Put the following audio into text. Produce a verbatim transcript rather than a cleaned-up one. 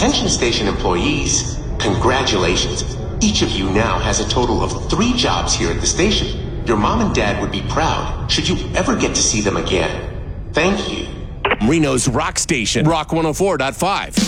Attention station employees, congratulations. Each of you now has a total of three jobs here at the station. Your mom and dad would be proud should you ever get to see them again. Thank you. Reno's Rock Station, Rock one oh four point five.